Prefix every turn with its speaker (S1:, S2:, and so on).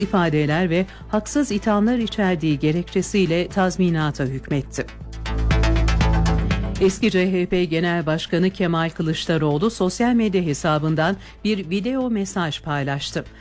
S1: ifadeler ve haksız ithamlar içerdiği gerekçesiyle tazminata hükmetti. Eski CHP Genel Başkanı Kemal Kılıçdaroğlu sosyal medya hesabından bir video mesaj paylaştı.